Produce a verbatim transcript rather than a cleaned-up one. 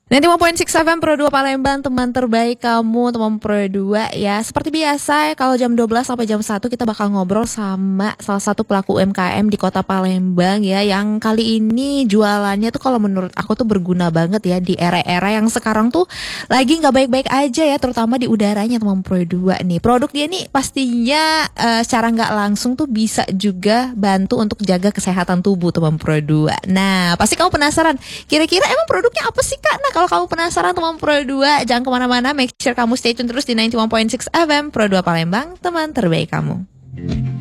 sembilan puluh lima koma enam F M Pro dua Palembang, teman terbaik kamu, teman Pro dua ya. Seperti biasa, kalau jam dua belas sampai jam satu kita bakal ngobrol sama salah satu pelaku U M K M di Kota Palembang ya, yang kali ini jualannya tuh kalau menurut aku tuh berguna banget ya di era-era yang sekarang tuh lagi nggak baik-baik aja ya, terutama di udaranya teman Pro dua nih. Produk dia nih pastinya uh, secara nggak langsung tuh bisa juga bantu untuk jaga kesehatan tubuh teman Pro dua. Nah, pasti kamu penasaran, kira-kira emang produknya apa sih Kak? Nah, kalau kamu penasaran teman Pro dua, jangan kemana-mana, make sure kamu stay tune terus di sembilan puluh lima koma enam F M Pro dua Palembang, teman terbaik kamu.